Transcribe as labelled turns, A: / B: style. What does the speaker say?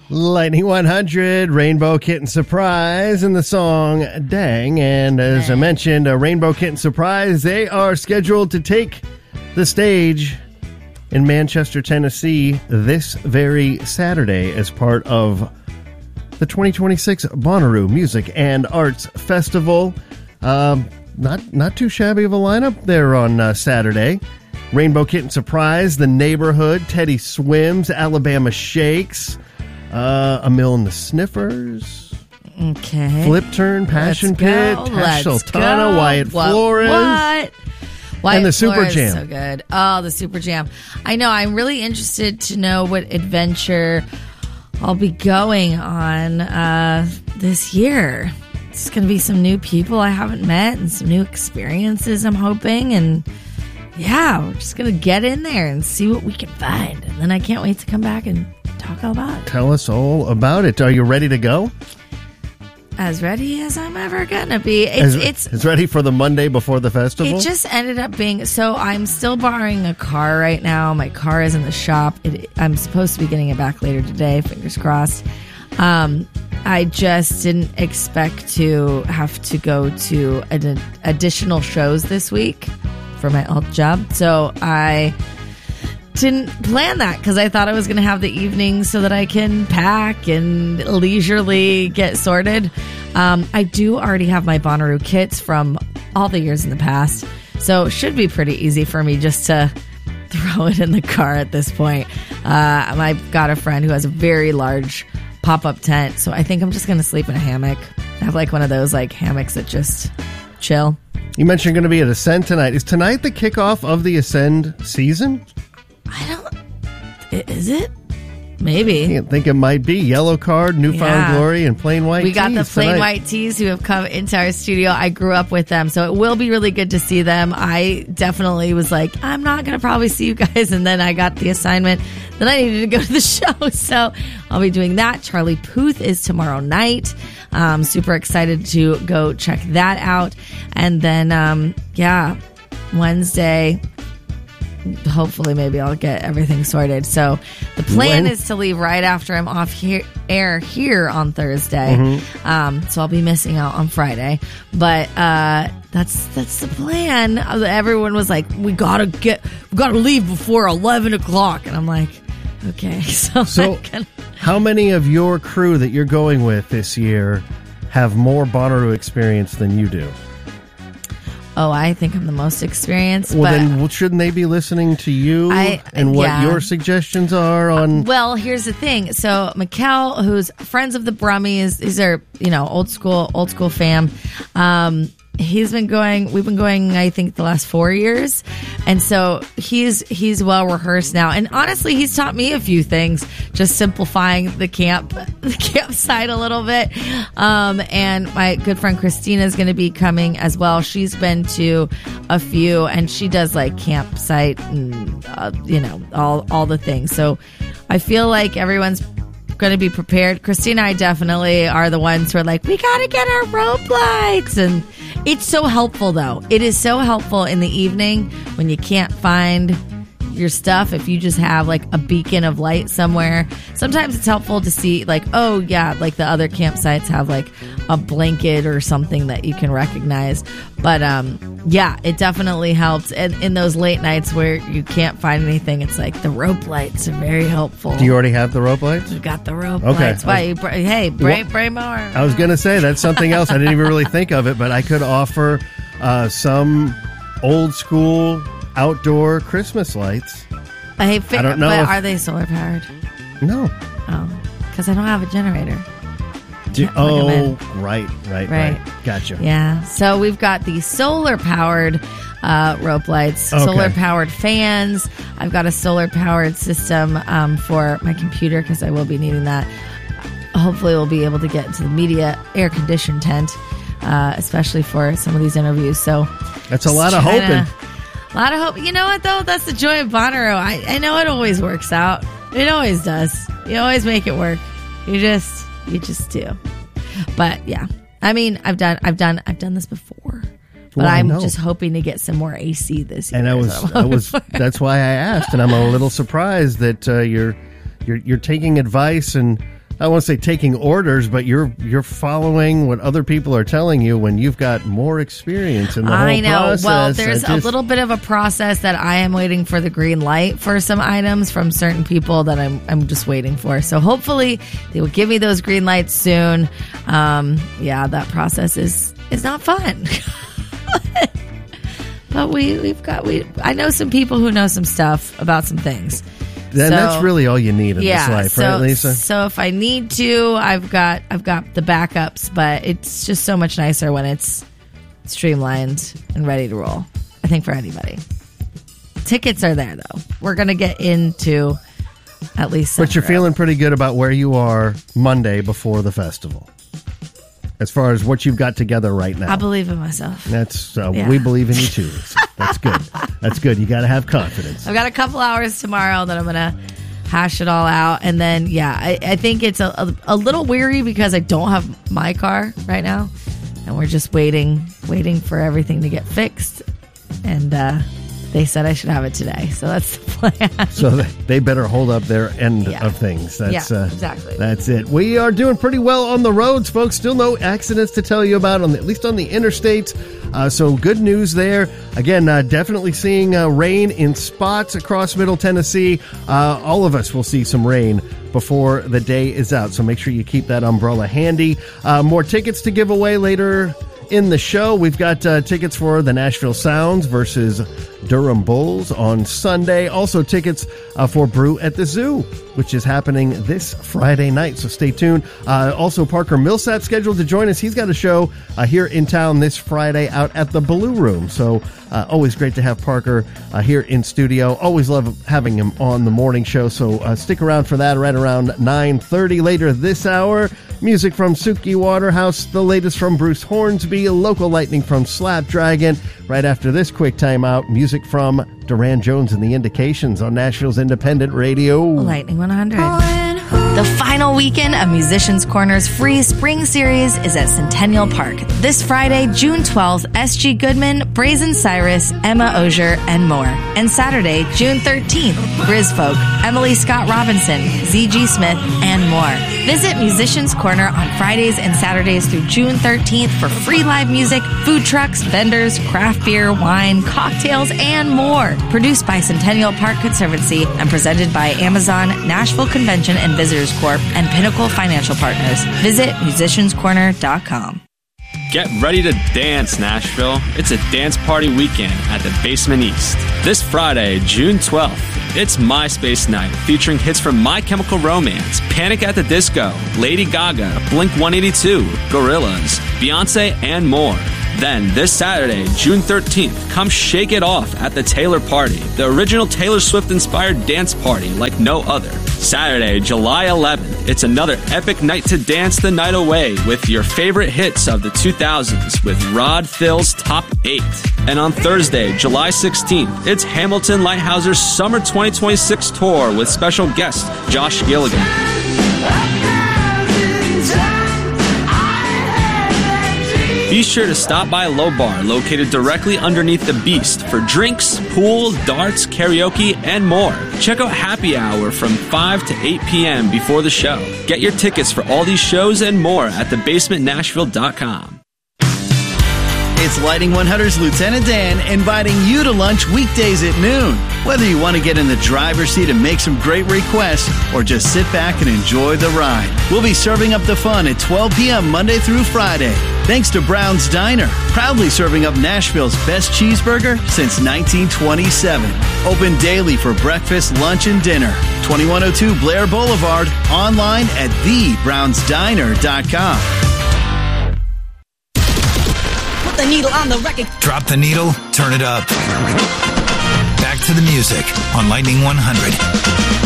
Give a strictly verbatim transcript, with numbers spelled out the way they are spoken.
A: Lightning one hundred, Rainbow Kitten Surprise, and the song Dang. And as I mentioned, a Rainbow Kitten Surprise, they are scheduled to take the stage in Manchester, Tennessee this very Saturday as part of the twenty twenty-six Bonnaroo Music and Arts Festival. Um, not, not too shabby of a lineup there on uh, Saturday. Rainbow Kitten Surprise, The Neighborhood, Teddy Swims, Alabama Shakes, Uh, A Mill and the Sniffers.
B: Okay.
A: Flip Turn, Passion
B: Let's
A: Pit,
B: go.
A: Tash
B: Let's
A: Sultana,
B: go.
A: Wyatt
B: What?
A: Flores.
B: What? Wyatt
A: And the Super
B: Flores
A: Jam.
B: is so good. Oh, the Super Jam. I know. I'm really interested to know what adventure I'll be going on uh, this year. It's going to be some new people I haven't met and some new experiences, I'm hoping. And yeah, we're just going to get in there and see what we can find. And then I can't wait to come back and talk all about it.
A: Tell us all about it. Are you ready to go?
B: As ready as I'm ever gonna be. It's
A: As,
B: it's
A: as ready for the Monday before the festival?
B: it just ended up being so. I'm still borrowing a car right now. My car is in the shop. It, I'm supposed to be getting it back later today. Fingers crossed. Um, I just didn't expect to have to go to an additional shows this week for my alt job. So I didn't plan that because I thought I was going to have the evening so that I can pack and leisurely get sorted. Um, I do already have my Bonnaroo kits from all the years in the past, so it should be pretty easy for me just to throw it in the car at this point. Uh, I've got a friend who has a very large pop-up tent, so I think I'm just going to sleep in a hammock. I have like one of those like hammocks that just chill.
A: You mentioned you're going to be at Ascend tonight. Is tonight the kickoff of the Ascend season?
B: I don't... i- Is it? Maybe.
A: I think it might be. Yellow Card, Newfound
B: Yeah.
A: Glory, and Plain White
B: We got the
A: Tees
B: plain
A: tonight.
B: white tees who have come into our studio. I grew up with them, so it will be really good to see them. I definitely was like, I'm not going to probably see you guys. And then I got the assignment that I needed to go to the show. So I'll be doing that. Charlie Puth is tomorrow night. Um, super excited to go check that out. And then, um, yeah, Wednesday, hopefully maybe I'll get everything sorted. So the plan
A: When-
B: is to leave right after I'm off here, air here on Thursday.
A: Mm-hmm.
B: Um, so I'll be missing out on Friday. But uh, that's that's the plan. Everyone was like, we gotta get, we gotta leave before eleven o'clock, and I'm like, okay. So,
A: So,
B: I'm gonna-
A: how many of your crew that you're going with this year have more Bonnaroo experience than you do?
B: oh, I think I'm the most experienced.
A: Well,
B: but
A: then well, shouldn't they be listening to you
B: I-
A: and what
B: yeah.
A: your suggestions are on...
B: Well, here's the thing. So Mikkel, who's friends of the Brummies, these are, you know, old school, old school fam. Um, he's been going, we've been going, I think the last four years. And so he's, he's well rehearsed now. And honestly, he's taught me a few things, just simplifying the camp, the campsite a little bit. Um, and my good friend Christina is going to be coming as well. She's been to a few and she does like campsite and, uh, you know, all, all the things. So I feel like everyone's going to be prepared. Christina and I definitely are the ones who are like, we got to get our rope lights. And it's so helpful, though. It is so helpful in the evening when you can't find your stuff. If you just have like a beacon of light somewhere, sometimes it's helpful to see like, oh yeah, like the other campsites have like a blanket or something that you can recognize. But um, yeah, it definitely helps. And in those late nights where you can't find anything, it's like the rope lights are very helpful.
A: Do you already have the rope lights?
B: We've got the rope
A: Okay.
B: lights. Why? You br- hey, bring, bring more.
A: I was going to say, that's something else. I didn't even really think of it, but I could offer uh, some old school outdoor Christmas lights.
B: Hey, fi-
A: I don't know
B: But
A: if-
B: are they solar powered?
A: No.
B: Oh, because I don't have a generator.
A: Do,
B: Can't plug 'em
A: oh,
B: in.
A: right, right, right,
B: Right.
A: Gotcha.
B: Yeah. So we've got the solar powered uh, rope lights,
A: Okay.
B: solar powered fans. I've got a solar powered system um, for my computer because I will be needing that. Hopefully, we'll be able to get into the media air conditioned tent, uh, especially for some of these interviews. So
A: That's a lot
B: just
A: of
B: trying
A: hoping.
B: to- A lot of hope. You know what, though? That's the joy of Bonnaroo. I, I know it always works out. It always does. You always make it work. You just, you just do. But yeah, I mean, I've done, I've done, I've done this before. But
A: Well, I
B: I'm
A: know.
B: just hoping to get some more A C this year.
A: And I
B: is
A: was,
B: what I'm
A: I
B: hoping
A: was.
B: for.
A: That's why I asked, and I'm a little surprised that uh, you're, you're, you're taking advice and I won't say taking orders, but you're you're following what other people are telling you when you've got more experience in the whole
B: I know.
A: process.
B: Well, there's
A: I just,
B: a little bit of a process that I am waiting for the green light for some items from certain people that I'm I'm just waiting for. So hopefully they will give me those green lights soon. Um, yeah, that process is is not fun. But we we've got we I know some people who know some stuff about some things.
A: And
B: so,
A: that's really all you need in
B: yeah,
A: this life,
B: so,
A: right, Lisa?
B: So if I need to, I've got I've got the backups, but it's just so much nicer when it's streamlined and ready to roll. I think for anybody. Tickets are there though. We're gonna get into at least.
A: But you're
B: Central.
A: feeling pretty good about where you are Monday before the festival, as far as what you've got together right now.
B: I believe in myself.
A: That's uh,
B: Yeah.
A: we believe in you too. That's good. That's good. You got to have confidence.
B: I've got a couple hours tomorrow that I'm gonna hash it all out, and then yeah, I, I think it's a, a a little weary because I don't have my car right now, and we're just waiting, waiting for everything to get fixed, and uh, they said I should have it today, so that's the plan.
A: So they better hold up their end
B: Yeah.
A: of things. That's
B: Yeah,
A: uh,
B: exactly.
A: That's it. We are doing pretty well on the roads, folks. Still no accidents to tell you about, on the, at least on the interstates. Uh, so good news there. Again, uh, definitely seeing uh, rain in spots across Middle Tennessee. Uh, all of us will see some rain before the day is out. So make sure you keep that umbrella handy. Uh, more tickets to give away later in the show. We've got uh, tickets for the Nashville Sounds versus Durham Bulls on Sunday. Also tickets uh, for Brew at the Zoo, which is happening this Friday night. So stay tuned. Uh, also, Parker Millsap scheduled to join us. He's got a show uh, here in town this Friday out at the Blue Room. So uh, always great to have Parker uh, here in studio. Always love having him on the morning show. So uh, stick around for that right around nine thirty later this hour. Music from Suki Waterhouse, the latest from Bruce Hornsby, local lightning from Slapdragon. Right after this quick timeout, music from Duran Jones and the Indications on Nashville's Independent Radio.
B: Lightning one hundred. The final weekend of Musicians Corner's free spring series is at Centennial Park. This Friday, June twelfth, S G Goodman, Brazen Cyrus, Emma Osier, and more. And Saturday, June thirteenth, Grizfolk, Emily Scott Robinson, Z G Smith, and more. Visit Musicians Corner on Fridays and Saturdays through June thirteenth for free live music, food trucks, vendors, craft beer, wine, cocktails, and more. Produced by Centennial Park Conservancy and presented by Amazon, Nashville Convention and Visitors Corp, and Pinnacle Financial Partners. Visit musicians corner dot com.
C: Get ready to dance, Nashville. It's a dance party weekend at the Basement East. This Friday, June twelfth, it's MySpace Night, featuring hits from My Chemical Romance, Panic at the Disco, Lady Gaga, Blink one eighty-two, Gorillaz, Beyonce, and more. Then, this Saturday, June thirteenth, come shake it off at the Taylor Party, the original Taylor Swift-inspired dance party like no other. Saturday, July eleventh, it's another epic night to dance the night away with your favorite hits of the two thousands with Rod Phil's Top eight. And on Thursday, July sixteenth, it's Hamilton Lighthouse's Summer twenty twenty-six tour with special guest Josh Gilligan. Be sure to stop by Low Bar, located directly underneath the Beast, for drinks, pool, darts, karaoke, and more. Check out Happy Hour from five to eight p.m. before the show. Get your tickets for all these shows and more at the basement nashville dot com.
D: It's Lighting one hundred's Lieutenant Dan inviting you to lunch weekdays at noon. Whether you want to get in the driver's seat and make some great requests or just sit back and enjoy the ride, we'll be serving up the fun at twelve p.m. Monday through Friday. Thanks to Brown's Diner, proudly serving up Nashville's best cheeseburger since nineteen twenty-seven. Open daily for breakfast, lunch, and dinner. twenty-one oh two Blair Boulevard, online at the browns diner dot com.
E: The needle on the record.
F: Drop the needle, turn it up. Back to the music on Lightning one hundred.